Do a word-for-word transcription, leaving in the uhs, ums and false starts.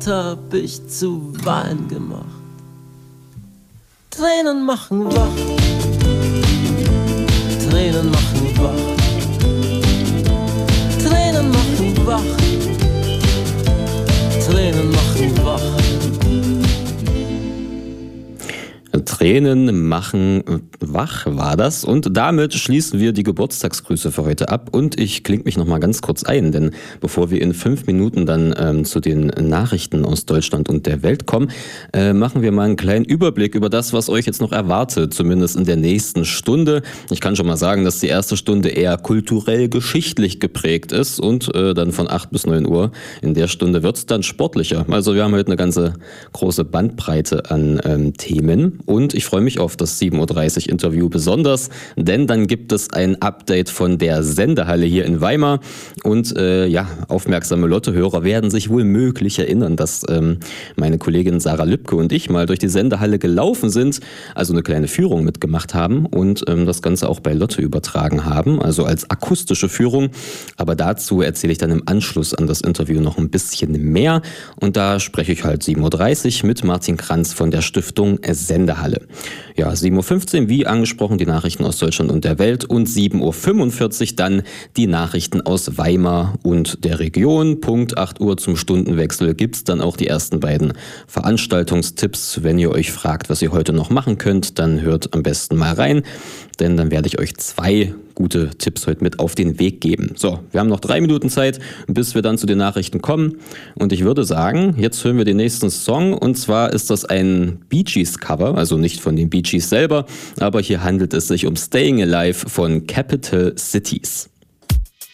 Stadt hab ich zu Wahlen gemacht. Tränen machen wach, Tränen machen wach, Tränen machen wach, Tränen machen wach. Tränen machen wach war das, und damit schließen wir die Geburtstagsgrüße für heute ab, und ich klinge mich noch mal ganz kurz ein, denn bevor wir in fünf Minuten dann ähm, zu den Nachrichten aus Deutschland und der Welt kommen, äh, machen wir mal einen kleinen Überblick über das, was euch jetzt noch erwartet, zumindest in der nächsten Stunde. Ich kann schon mal sagen, dass die erste Stunde eher kulturell-geschichtlich geprägt ist, und äh, dann von acht bis neun Uhr in der Stunde wird es dann sportlicher. Also wir haben heute eine ganze große Bandbreite an ähm, Themen. Und ich freue mich auf das sieben Uhr dreißig Interview besonders, denn dann gibt es ein Update von der Sendehalle hier in Weimar. Und äh, ja, aufmerksame Lotte-Hörer werden sich wohl möglich erinnern, dass ähm, meine Kollegin Sarah Lübke und ich mal durch die Sendehalle gelaufen sind, also eine kleine Führung mitgemacht haben und ähm, das Ganze auch bei Lotte übertragen haben, also als akustische Führung. Aber dazu erzähle ich dann im Anschluss an das Interview noch ein bisschen mehr. Und da spreche ich halt sieben Uhr dreißig mit Martin Kranz von der Stiftung Sendehalle. Ja, sieben Uhr fünfzehn, wie angesprochen, die Nachrichten aus Deutschland und der Welt, und sieben Uhr fünfundvierzig dann die Nachrichten aus Weimar und der Region. Punkt acht Uhr zum Stundenwechsel gibt's dann auch die ersten beiden Veranstaltungstipps. Wenn ihr euch fragt, was ihr heute noch machen könnt, dann hört am besten mal rein, denn dann werde ich euch zwei gute Tipps heute mit auf den Weg geben. So, wir haben noch drei Minuten Zeit, bis wir dann zu den Nachrichten kommen. Und ich würde sagen, jetzt hören wir den nächsten Song. Und zwar ist das ein Bee Gees Cover, also nicht von den Bee Gees selber, aber hier handelt es sich um Staying Alive von Capital Cities.